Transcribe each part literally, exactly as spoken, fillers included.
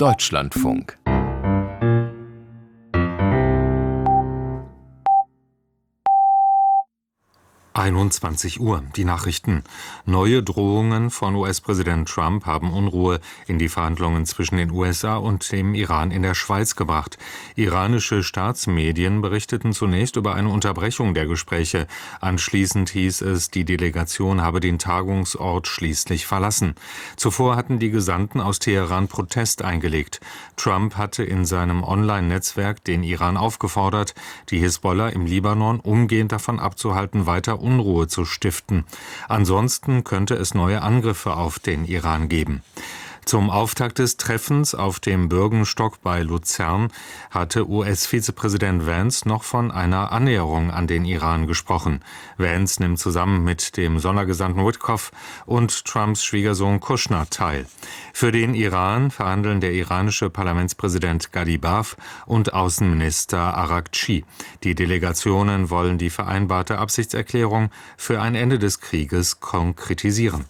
Deutschlandfunk. einundzwanzig Uhr, die Nachrichten. Neue Drohungen von U S-Präsident Trump haben Unruhe in die Verhandlungen zwischen den U S A und dem Iran in der Schweiz gebracht. Iranische Staatsmedien berichteten zunächst über eine Unterbrechung der Gespräche. Anschließend hieß es, die Delegation habe den Tagungsort schließlich verlassen. Zuvor hatten die Gesandten aus Teheran Protest eingelegt. Trump hatte in seinem Online-Netzwerk den Iran aufgefordert, die Hisbollah im Libanon umgehend davon abzuhalten, weiter Unruhe zu stiften. Ansonsten könnte es neue Angriffe auf den Iran geben. Zum Auftakt des Treffens auf dem Bürgenstock bei Luzern hatte U S-Vizepräsident Vance noch von einer Annäherung an den Iran gesprochen. Vance nimmt zusammen mit dem Sondergesandten Witkoff und Trumps Schwiegersohn Kushner teil. Für den Iran verhandeln der iranische Parlamentspräsident Ghalibaf und Außenminister Araghchi. Die Delegationen wollen die vereinbarte Absichtserklärung für ein Ende des Krieges konkretisieren.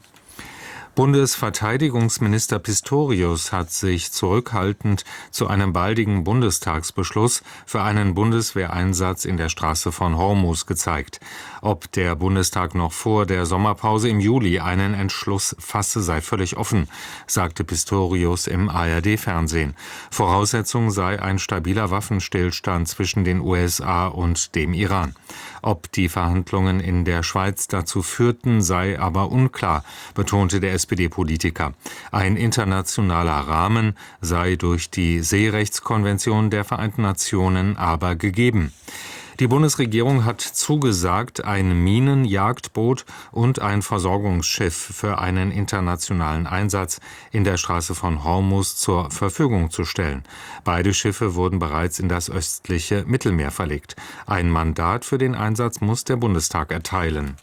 Bundesverteidigungsminister Pistorius hat sich zurückhaltend zu einem baldigen Bundestagsbeschluss für einen Bundeswehreinsatz in der Straße von Hormuz gezeigt. Ob der Bundestag noch vor der Sommerpause im Juli einen Entschluss fasse, sei völlig offen, sagte Pistorius im A R D-Fernsehen. Voraussetzung sei ein stabiler Waffenstillstand zwischen den U S A und dem Iran. Ob die Verhandlungen in der Schweiz dazu führten, sei aber unklar, betonte der S P D-Politiker. Ein internationaler Rahmen sei durch die Seerechtskonvention der Vereinten Nationen aber gegeben. Die Bundesregierung hat zugesagt, ein Minenjagdboot und ein Versorgungsschiff für einen internationalen Einsatz in der Straße von Hormuz zur Verfügung zu stellen. Beide Schiffe wurden bereits in das östliche Mittelmeer verlegt. Ein Mandat für den Einsatz muss der Bundestag erteilen.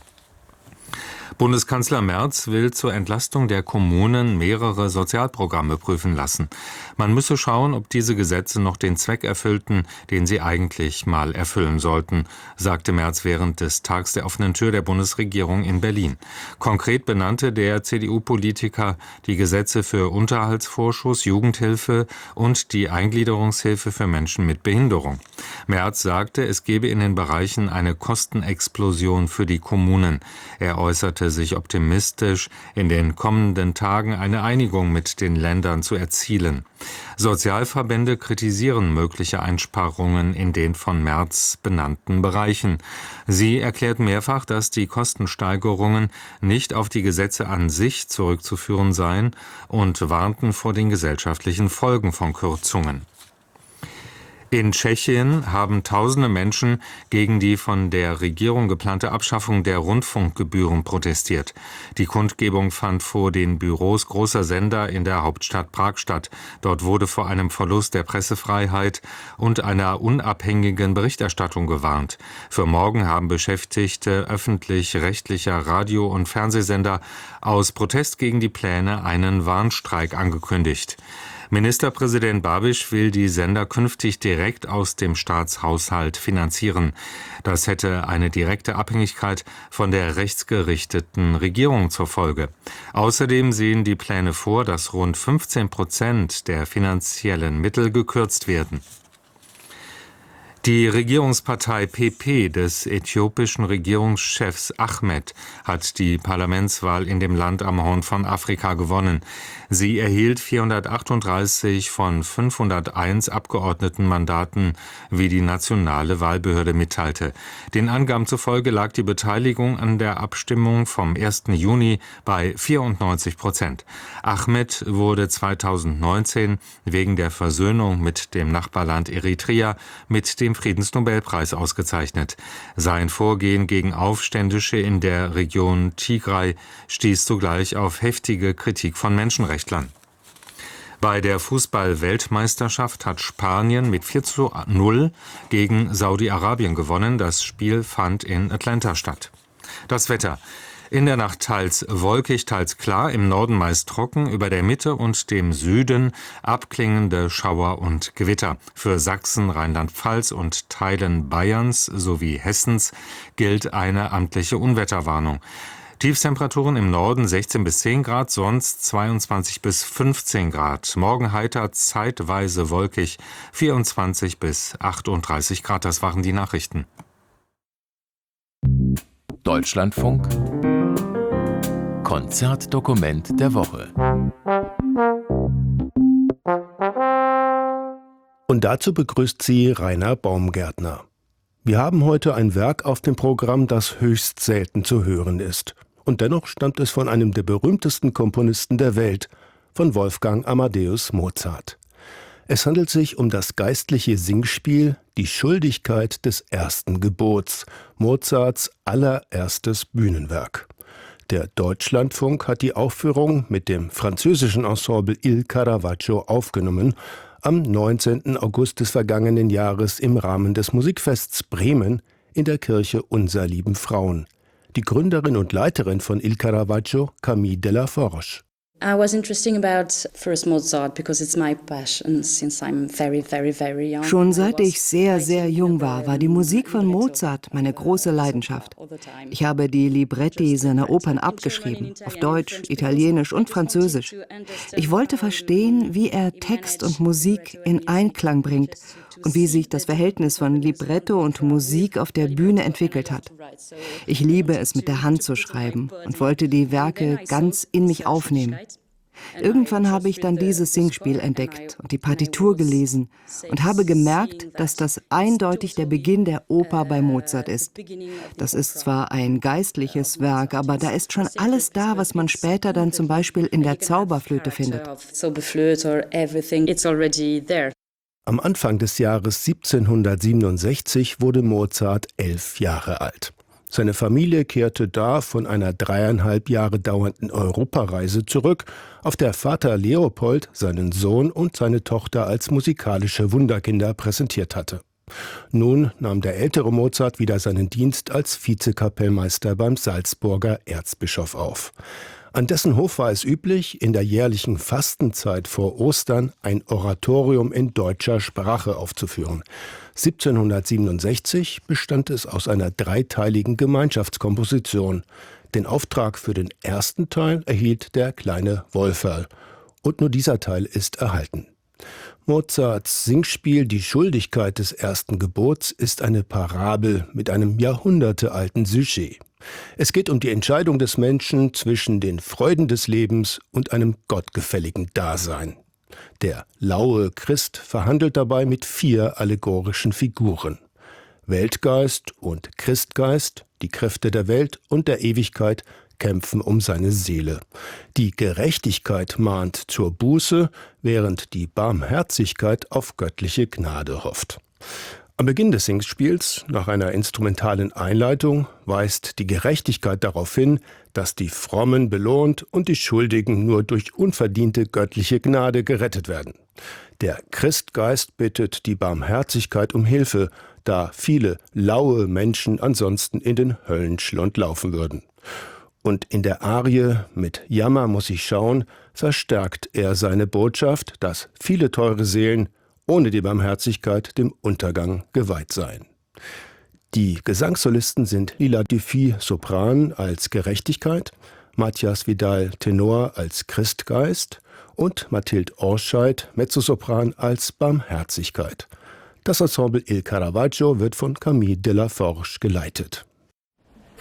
Bundeskanzler Merz will zur Entlastung der Kommunen mehrere Sozialprogramme prüfen lassen. Man müsse schauen, ob diese Gesetze noch den Zweck erfüllten, den sie eigentlich mal erfüllen sollten, sagte Merz während des Tags der offenen Tür der Bundesregierung in Berlin. Konkret benannte der C D U-Politiker die Gesetze für Unterhaltsvorschuss, Jugendhilfe und die Eingliederungshilfe für Menschen mit Behinderung. Merz sagte, es gebe in den Bereichen eine Kostenexplosion für die Kommunen. Er äußerte sich optimistisch, in den kommenden Tagen eine Einigung mit den Ländern zu erzielen. Sozialverbände kritisieren mögliche Einsparungen in den von Merz benannten Bereichen. Sie erklärt mehrfach, dass die Kostensteigerungen nicht auf die Gesetze an sich zurückzuführen seien und warnten vor den gesellschaftlichen Folgen von Kürzungen. In Tschechien haben tausende Menschen gegen die von der Regierung geplante Abschaffung der Rundfunkgebühren protestiert. Die Kundgebung fand vor den Büros großer Sender in der Hauptstadt Prag statt. Dort wurde vor einem Verlust der Pressefreiheit und einer unabhängigen Berichterstattung gewarnt. Für morgen haben Beschäftigte öffentlich-rechtlicher Radio- und Fernsehsender aus Protest gegen die Pläne einen Warnstreik angekündigt. Ministerpräsident Babiš will die Sender künftig direkt aus dem Staatshaushalt finanzieren. Das hätte eine direkte Abhängigkeit von der rechtsgerichteten Regierung zur Folge. Außerdem sehen die Pläne vor, dass rund fünfzehn Prozent der finanziellen Mittel gekürzt werden. Die Regierungspartei P P des äthiopischen Regierungschefs Ahmed hat die Parlamentswahl in dem Land am Horn von Afrika gewonnen. Sie erhielt vierhundertachtunddreißig von fünfhunderteins Abgeordnetenmandaten, wie die nationale Wahlbehörde mitteilte. Den Angaben zufolge lag die Beteiligung an der Abstimmung vom ersten Juni bei vierundneunzig Prozent. Ahmed wurde zweitausendneunzehn wegen der Versöhnung mit dem Nachbarland Eritrea mit dem Friedensnobelpreis ausgezeichnet. Sein Vorgehen gegen Aufständische in der Region Tigray stieß zugleich auf heftige Kritik von Menschenrechtlern. Bei der Fußball-Weltmeisterschaft hat Spanien mit vier zu null gegen Saudi-Arabien gewonnen. Das Spiel fand in Atlanta statt. Das Wetter. In der Nacht teils wolkig, teils klar, im Norden meist trocken, über der Mitte und dem Süden abklingende Schauer und Gewitter. Für Sachsen, Rheinland-Pfalz und Teilen Bayerns sowie Hessens gilt eine amtliche Unwetterwarnung. Tiefstemperaturen im Norden sechzehn bis zehn Grad, sonst zweiundzwanzig bis fünfzehn Grad. Morgen heiter, zeitweise wolkig, vierundzwanzig bis achtunddreißig Grad. Das waren die Nachrichten. Deutschlandfunk Konzertdokument der Woche. Und dazu begrüßt sie Rainer Baumgärtner. Wir haben heute ein Werk auf dem Programm, das höchst selten zu hören ist. Und dennoch stammt es von einem der berühmtesten Komponisten der Welt, von Wolfgang Amadeus Mozart. Es handelt sich um das geistliche Singspiel Die Schuldigkeit des ersten Gebots, Mozarts allererstes Bühnenwerk. Der Deutschlandfunk hat die Aufführung mit dem französischen Ensemble Il Caravaggio aufgenommen, am neunzehnten August des vergangenen Jahres im Rahmen des Musikfests Bremen in der Kirche Unser Lieben Frauen. Die Gründerin und Leiterin von Il Caravaggio, Camille Delaforge. I was interesting about first Mozart because it's my passion since I'm very, very, very young. Schon seit ich sehr, sehr jung war, war die Musik von Mozart meine große Leidenschaft. Ich habe die Libretti seiner Opern abgeschrieben, auf Deutsch, Italienisch und Französisch. Ich wollte verstehen, wie er Text und Musik in Einklang bringt und wie sich das Verhältnis von Libretto und Musik auf der Bühne entwickelt hat. Ich liebe es, mit der Hand zu schreiben und wollte die Werke ganz in mich aufnehmen. Irgendwann habe ich dann dieses Singspiel entdeckt und die Partitur gelesen und habe gemerkt, dass das eindeutig der Beginn der Oper bei Mozart ist. Das ist zwar ein geistliches Werk, aber da ist schon alles da, was man später dann zum Beispiel in der Zauberflöte findet. Am Anfang des Jahres siebzehnhundertsiebenundsechzig wurde Mozart elf Jahre alt. Seine Familie kehrte da von einer dreieinhalb Jahre dauernden Europareise zurück, auf der Vater Leopold seinen Sohn und seine Tochter als musikalische Wunderkinder präsentiert hatte. Nun nahm der ältere Mozart wieder seinen Dienst als Vizekapellmeister beim Salzburger Erzbischof auf. An dessen Hof war es üblich, in der jährlichen Fastenzeit vor Ostern ein Oratorium in deutscher Sprache aufzuführen. siebzehnhundertsiebenundsechzig bestand es aus einer dreiteiligen Gemeinschaftskomposition. Den Auftrag für den ersten Teil erhielt der kleine Wolferl. Und nur dieser Teil ist erhalten. Mozarts Singspiel Die Schuldigkeit des ersten Gebots ist eine Parabel mit einem jahrhundertealten Sujet. Es geht um die Entscheidung des Menschen zwischen den Freuden des Lebens und einem gottgefälligen Dasein. Der laue Christ verhandelt dabei mit vier allegorischen Figuren. Weltgeist und Christgeist, die Kräfte der Welt und der Ewigkeit, kämpfen um seine Seele. Die Gerechtigkeit mahnt zur Buße, während die Barmherzigkeit auf göttliche Gnade hofft. Am Beginn des Singspiels, nach einer instrumentalen Einleitung, weist die Gerechtigkeit darauf hin, dass die Frommen belohnt und die Schuldigen nur durch unverdiente göttliche Gnade gerettet werden. Der Christgeist bittet die Barmherzigkeit um Hilfe, da viele laue Menschen ansonsten in den Höllenschlund laufen würden. Und in der Arie Mit Jammer muss ich schauen, verstärkt er seine Botschaft, dass viele teure Seelen ohne die Barmherzigkeit dem Untergang geweiht seien. Die Gesangssolisten sind Lila Dufy Sopran als Gerechtigkeit, Matthias Vidal Tenor als Christgeist und Mathilde Orscheid Mezzosopran als Barmherzigkeit. Das Ensemble Il Caravaggio wird von Camille Delaforge geleitet.